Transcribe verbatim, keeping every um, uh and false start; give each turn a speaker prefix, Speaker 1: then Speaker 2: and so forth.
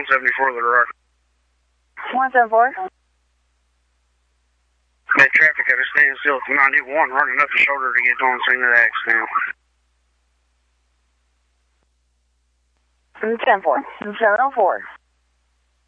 Speaker 1: seventy-four, the rock.
Speaker 2: one seven four.
Speaker 1: That traffic at a standstill at ninety-one, running up the shoulder to get on the scene of the accident.
Speaker 2: ten four. seven oh four.